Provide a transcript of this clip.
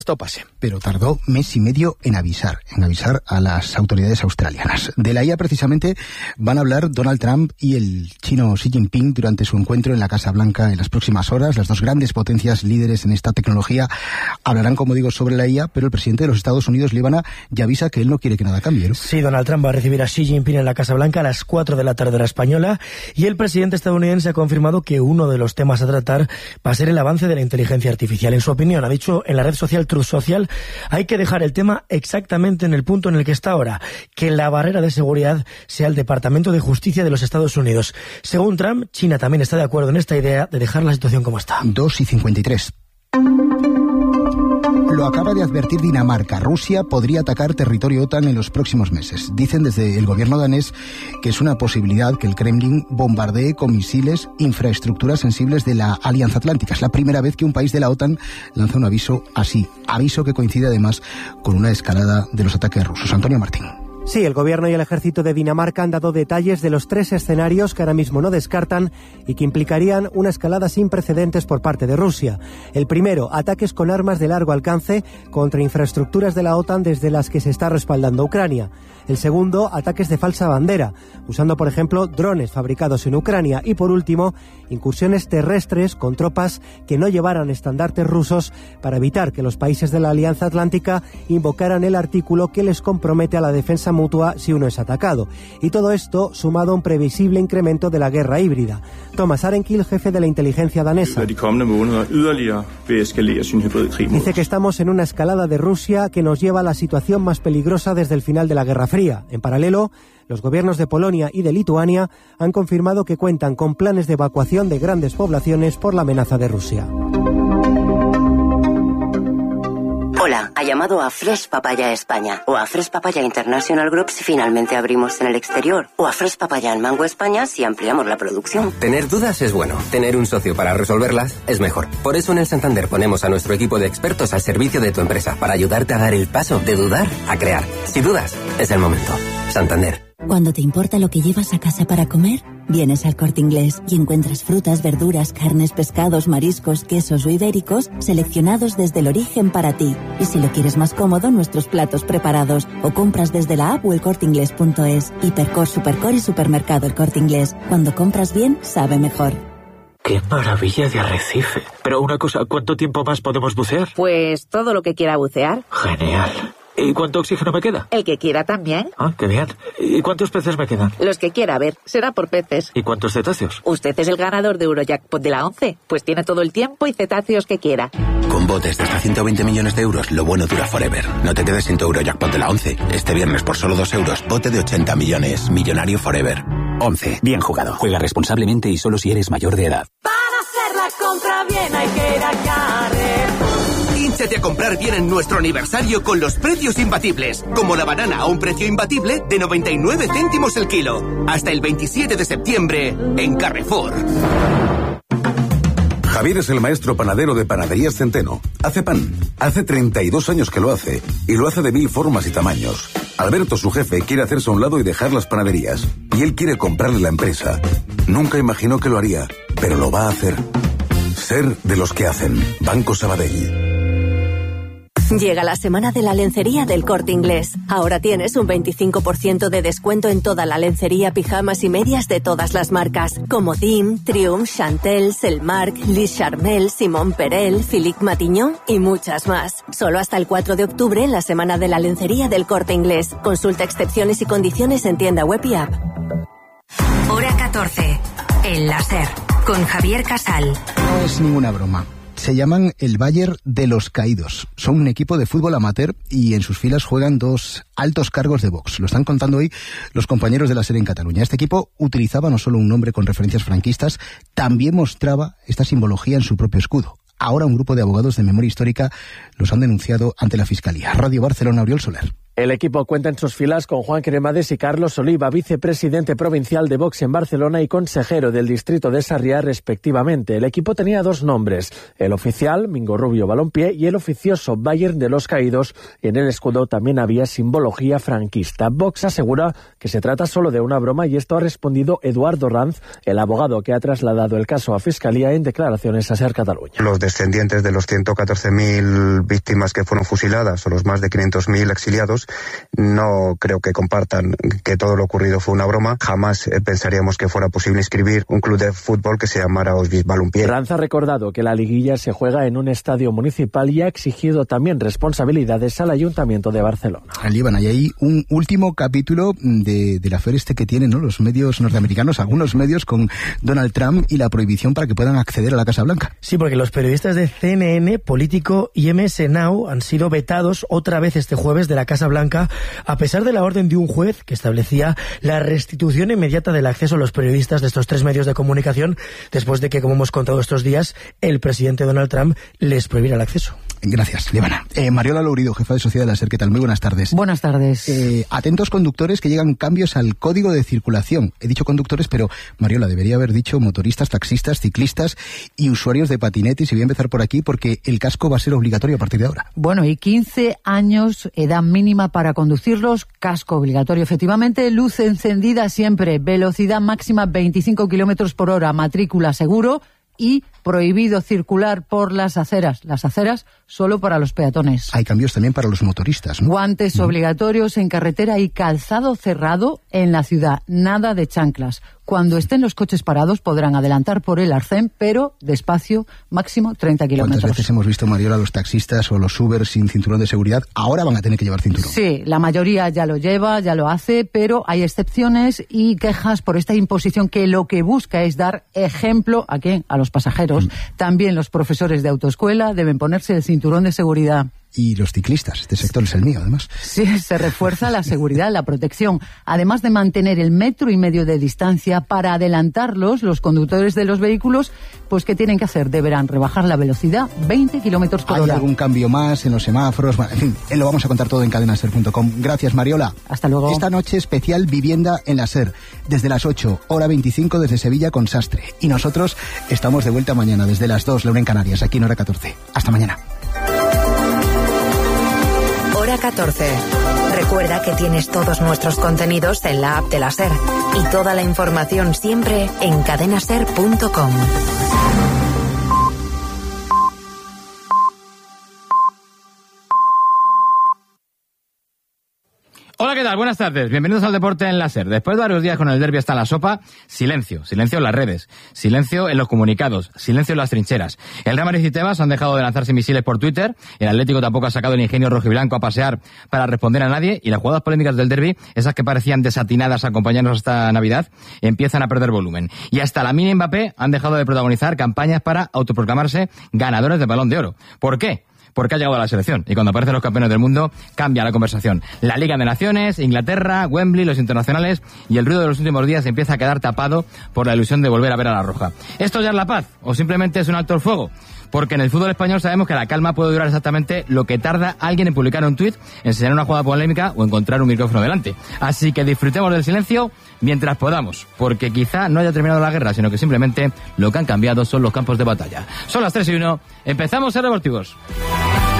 esto pase. Pero tardó mes y medio en avisar a las autoridades australianas. De la IA precisamente van a hablar Donald Trump y el chino Xi Jinping durante su encuentro en la Casa Blanca en las próximas horas. Las dos grandes potencias líderes en esta tecnología hablarán, como digo, sobre la IA, pero el presidente de los Estados Unidos, Líbana, ya avisa que él no quiere que nada cambie, ¿no? Sí, Donald Trump va a recibir a Xi Jinping en la Casa Blanca a las 4 de la tarde hora española, y el presidente estadounidense ha confirmado que uno de los temas a tratar va a ser el avance de la inteligencia artificial. En su opinión, ha dicho en la red social Truth Social, hay que dejar el tema exactamente en el punto en el que está ahora, que la barrera de seguridad sea el Departamento de Justicia de los Estados Unidos. Según Trump, China también está de acuerdo en esta idea de dejar la situación como está. 2:53. Lo acaba de advertir Dinamarca. Rusia podría atacar territorio OTAN en los próximos meses. Dicen desde el gobierno danés que es una posibilidad que el Kremlin bombardee con misiles infraestructuras sensibles de la Alianza Atlántica. Es la primera vez que un país de la OTAN lanza un aviso así. Aviso que coincide además con una escalada de los ataques rusos. Antonio Martín. Sí, el gobierno y el ejército de Dinamarca han dado detalles de los 3 escenarios que ahora mismo no descartan y que implicarían una escalada sin precedentes por parte de Rusia. El primero, ataques con armas de largo alcance contra infraestructuras de la OTAN desde las que se está respaldando Ucrania. El segundo, ataques de falsa bandera, usando por ejemplo drones fabricados en Ucrania. Y por último, incursiones terrestres con tropas que no llevaran estandartes rusos para evitar que los países de la Alianza Atlántica invocaran el artículo que les compromete a la defensa mutua si uno es atacado. Y todo esto sumado a un previsible incremento de la guerra híbrida. Thomas Arenkiel, jefe de la inteligencia danesa, dice que estamos en una escalada de Rusia que nos lleva a la situación más peligrosa desde el final de la Guerra Fría. En paralelo, los gobiernos de Polonia y de Lituania han confirmado que cuentan con planes de evacuación de grandes poblaciones por la amenaza de Rusia. Hola, ha llamado a Fresh Papaya España o a Fresh Papaya International Group si finalmente abrimos en el exterior, o a Fresh Papaya en Mango España si ampliamos la producción. Tener dudas es bueno, tener un socio para resolverlas es mejor. Por eso en el Santander ponemos a nuestro equipo de expertos al servicio de tu empresa para ayudarte a dar el paso de dudar a crear. Si dudas, es el momento. Santander. Cuando te importa lo que llevas a casa para comer, vienes al Corte Inglés y encuentras frutas, verduras, carnes, pescados, mariscos, quesos o ibéricos seleccionados desde el origen para ti. Y si lo quieres más cómodo, nuestros platos preparados, o compras desde la app o el corteinglés.es. Hipercor, Supercor y Supermercado El Corte Inglés. Cuando compras bien, sabe mejor. ¡Qué maravilla de arrecife! Pero una cosa, ¿cuánto tiempo más podemos bucear? Pues todo lo que quiera bucear. Genial. ¿Y cuánto oxígeno me queda? El que quiera también. Ah, qué bien. ¿Y cuántos peces me quedan? Los que quiera, a ver, será por peces. ¿Y cuántos cetáceos? Usted es el ganador de Eurojackpot de la 11, pues tiene todo el tiempo y cetáceos que quiera. Con botes de hasta 120 millones de euros, lo bueno dura forever. No te quedes sin tu Eurojackpot de la 11. Este viernes por solo 2 euros, bote de 80 millones. Millonario forever. 11. Bien jugado. Juega responsablemente y solo si eres mayor de edad. Para hacer la compra bien hay que ir a Carrefour. Hínchate a comprar bien en nuestro aniversario con los precios imbatibles. Como la banana a un precio imbatible de 99 céntimos el kilo. Hasta el 27 de septiembre en Carrefour. Javier es el maestro panadero de Panaderías Centeno. Hace pan. Hace 32 años que lo hace. Y lo hace de 1000 formas y tamaños. Alberto, su jefe, quiere hacerse a un lado y dejar las panaderías. Y él quiere comprarle la empresa. Nunca imaginó que lo haría, pero lo va a hacer. Ser de los que hacen. Banco Sabadell. Llega la semana de la lencería del Corte Inglés. Ahora tienes un 25% de descuento en toda la lencería, pijamas y medias de todas las marcas, como Dim, Triumph, Chantel, Selmark, Lis Charmel, Simon Perel, Philippe Matignon y muchas más. Solo hasta el 4 de octubre en la semana de la lencería del Corte Inglés. Consulta excepciones y condiciones en tienda web y app. Hora 14. El láser. Con Javier Casal. No es ninguna broma. Se llaman el Bayern de los Caídos. Son un equipo de fútbol amateur y en sus filas juegan 2 altos cargos de Vox. Lo están contando hoy los compañeros de la SER en Cataluña. Este equipo utilizaba no solo un nombre con referencias franquistas, también mostraba esta simbología en su propio escudo. Ahora un grupo de abogados de memoria histórica los han denunciado ante la Fiscalía. Radio Barcelona, Oriol Soler. El equipo cuenta en sus filas con Juan Cremades y Carlos Oliva, vicepresidente provincial de Vox en Barcelona y consejero del distrito de Sarriá, respectivamente. El equipo tenía dos nombres, el oficial, Mingo Rubio Balompié, y el oficioso Bayern de los Caídos, y en el escudo también había simbología franquista. Vox asegura que se trata solo de una broma y esto ha respondido Eduardo Ranz, el abogado que ha trasladado el caso a Fiscalía en declaraciones a Ser Cataluña. Los descendientes de los 114.000 víctimas que fueron fusiladas o los más de 500.000 exiliados no creo que compartan que todo lo ocurrido fue una broma. Jamás pensaríamos que fuera posible inscribir un club de fútbol que se llamara Auschwitz Balompié. Ranz ha recordado que la liguilla se juega en un estadio municipal y ha exigido también responsabilidades al Ayuntamiento de Barcelona. Líbana, y hay un último capítulo del affair que tienen, ¿no?, los medios norteamericanos, algunos medios, con Donald Trump y la prohibición para que puedan acceder a la Casa Blanca. Sí, porque los periodistas de CNN, Político y MS Now han sido vetados otra vez este jueves de la Casa Blanca, a pesar de la orden de un juez que establecía la restitución inmediata del acceso a los periodistas de estos tres medios de comunicación, después de que, como hemos contado estos días, el presidente Donald Trump les prohibiera el acceso. Gracias, Líbana. Mariola Lourido, jefa de Sociedad de la SER, ¿qué tal? Muy buenas tardes. Buenas tardes. Atentos conductores, que llegan cambios al código de circulación. He dicho conductores, pero Mariola, debería haber dicho motoristas, taxistas, ciclistas y usuarios de patinetes. Y voy a empezar por aquí porque el casco va a ser obligatorio a partir de ahora. Bueno, y 15 años, edad mínima para conducirlos, casco obligatorio efectivamente, luz encendida siempre, velocidad máxima 25 kilómetros por hora, matrícula seguro y prohibido circular por las aceras. Las aceras solo para los peatones. Hay cambios también para los motoristas, ¿no? Guantes obligatorios en carretera y calzado cerrado en la ciudad. Nada de chanclas. Cuando estén los coches parados podrán adelantar por el arcén, pero despacio, máximo 30 kilómetros. ¿Cuántas veces hemos visto, Mariola, los taxistas o los Uber sin cinturón de seguridad? Ahora van a tener que llevar cinturón. Sí, la mayoría ya lo lleva, ya lo hace, pero hay excepciones y quejas por esta imposición que lo que busca es dar ejemplo ¿a quién? A los pasajeros. También los profesores de autoescuela deben ponerse el cinturón de seguridad. Y los ciclistas, este sector es el mío, además. Sí, se refuerza la seguridad, la protección. Además de mantener el 1,5 metros de distancia para adelantarlos, los conductores de los vehículos, pues ¿qué tienen que hacer? Deberán rebajar la velocidad 20 kilómetros por hora. ¿Hay algún cambio más en los semáforos? Bueno, en fin, lo vamos a contar todo en cadenaser.com. Gracias, Mariola. Hasta luego. Esta noche especial vivienda en la SER, desde las 8, hora 25 desde Sevilla con Sastre. Y nosotros estamos de vuelta mañana desde las 2, la 1 en Canarias, aquí en hora 14. Hasta mañana. Hora 14. Recuerda que tienes todos nuestros contenidos en la app de la SER y toda la información siempre en cadenaser.com. Hola, ¿qué tal? Buenas tardes. Bienvenidos al Deporte en la SER. Después de varios días con el derbi hasta la sopa, silencio. Silencio en las redes. Silencio en los comunicados. Silencio en las trincheras. El Real Madrid y Tebas han dejado de lanzarse misiles por Twitter. El Atlético tampoco ha sacado el ingenio rojiblanco a pasear para responder a nadie. Y las jugadas polémicas del derbi, esas que parecían desatinadas a acompañarnos hasta Navidad, empiezan a perder volumen. Y hasta Lamine y Mbappé han dejado de protagonizar campañas para autoproclamarse ganadores del Balón de Oro. ¿Por qué? Porque ha llegado a la selección y cuando aparecen los campeones del mundo cambia la conversación. La Liga de Naciones, Inglaterra, Wembley, los internacionales y el ruido de los últimos días empieza a quedar tapado por la ilusión de volver a ver a la Roja. ¿Esto ya es la paz o simplemente es un alto el fuego? Porque en el fútbol español sabemos que la calma puede durar exactamente lo que tarda alguien en publicar un tuit, enseñar una jugada polémica o encontrar un micrófono delante. Así que disfrutemos del silencio mientras podamos, porque quizá no haya terminado la guerra, sino que simplemente lo que han cambiado son los campos de batalla. Son las 3:01, empezamos Ser Deportivos.